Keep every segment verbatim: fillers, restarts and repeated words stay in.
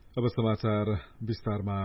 अब समाचार विस्तारमा।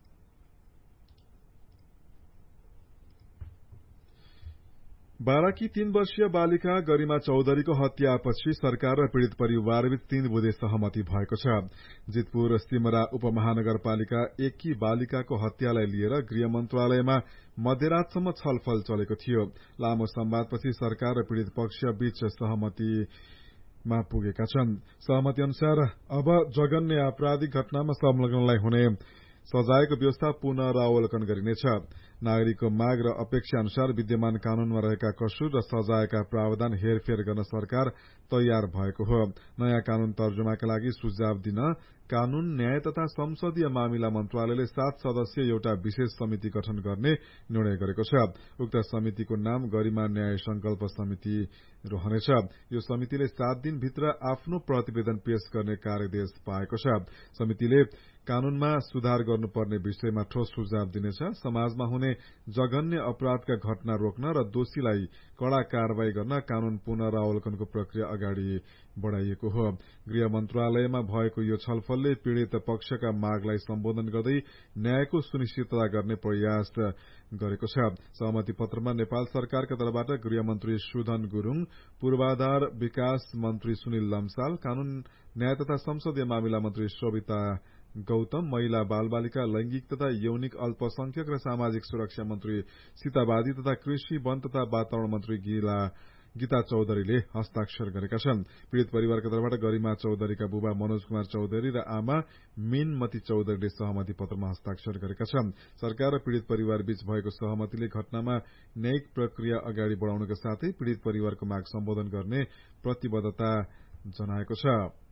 बाराकी तीन वर्षीय बालिका गरिमा चौधरीको हत्यापछि सरकार र पीड़ित परिवारबीच तीन बुँदे सहमति भएको छ। जितपुर सिमरा उपमहानगरपालिका एककी बालिकाको हत्यालाई लिएर गृह मन्त्रालयमा मध्यरातसम्म छलफल चलेको थियो। लामो संवादपछि सरकार र पीड़ित पक्ष बीच सहमतिमा पुगेका छन्। सहमति अनुसार अब जघन्य आपराधिक घटनामा संलग्नलाई हुने सजायको व्यवस्था पुनरावलोकन गरिनेछ। नागरिकको माग र अपेक्षा अनुसार विद्यमान कानूनमा रहेका कसुर र सजायका प्रावधान हेरफेर गर्न सरकार तयार भएको हो। नयाँ कानून तर्जुमाका लागि सुझाव दिन कानून, न्याय तथा संसदीय मामिला मन्त्रालयले सात सदस्यीय एउटा विशेष समिति गठन गर्ने निर्णय गरेको छ। उक्त समितिको नाम गरिमा न्याय संकल्प समिति रहनेछ। यो समितिले सात दिनभित्र आफ्नो प्रतिवेदन पेश गर्ने कार्यदेश पाएको छ। समितिले कानूनमा सुधार गर्नुपर्ने विषयमा ठोस सुझाव दिनेछ। समाजमा हुने जघन्य अपराधका घटना रोक्न र दोषीलाई कड़ा कार्यवाही गर्न कानून पुनरावलोकनको प्रक्रिया अगाडि बढ़ाइएको हो। गृह मन्त्रालयमा भएको यो छलफलले पीड़ित पक्षका मागलाई सम्बोधन गर्दै न्यायको सुनिश्चितता गर्ने प्रयास गरेको छ। सहमति पत्रमा नेपाल सरकारका तर्फबाट गृहमन्त्री सुधन गुरूङ, पूर्वाधार विकास मन्त्री सुनिल लम्साल, कानून, न्याय तथा संसदीय मामिला मन्त्री सविता गौतम, महिला बालबालिका, लैंगिक तथा यौनिक अल्पसंख्यक र सामाजिक सुरक्षा मन्त्री सीतावादी तथा कृषि, वन तथा वातावरण मन्त्री गीला गीता चौधरीले हस्ताक्षर गरेका छन्। पीड़ित परिवारका तर्फबाट गरिमा चौधरीका बुबा मनोज कुमार चौधरी र आमा मीनमती चौधरीले सहमति पत्रमा हस्ताक्षर गरेका छन्। सरकार र पीड़ित परिवार बीच भएको सहमतिले घटनामा न्यायिक प्रक्रिया अगाडि बढ़ाउनका साथै पीड़ित परिवारको माग सम्बोधन गर्ने प्रतिबद्धता जनाएको छ।